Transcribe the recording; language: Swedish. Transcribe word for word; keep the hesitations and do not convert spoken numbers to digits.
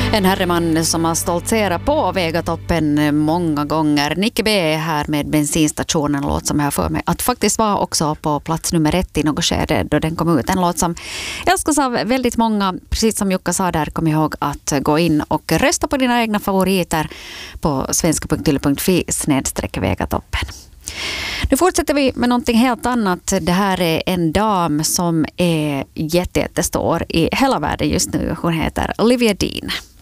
En herreman som har stoltserat på Vegatoppen många gånger. Nicke B är här med bensinstationen, låt som jag för mig att faktiskt var också på plats nummer ett i något skede då den kom ut. En låt som älskas av väldigt många. Precis som Jukka sa där, kom ihåg att gå in och rösta på dina egna favoriter på svenska punkt yle punkt fi snedstreck Vegatoppen. Nu fortsätter vi med någonting helt annat. Det här är en dam som är jätte, jättestor i hela världen just nu. Hon heter Olivia Dean.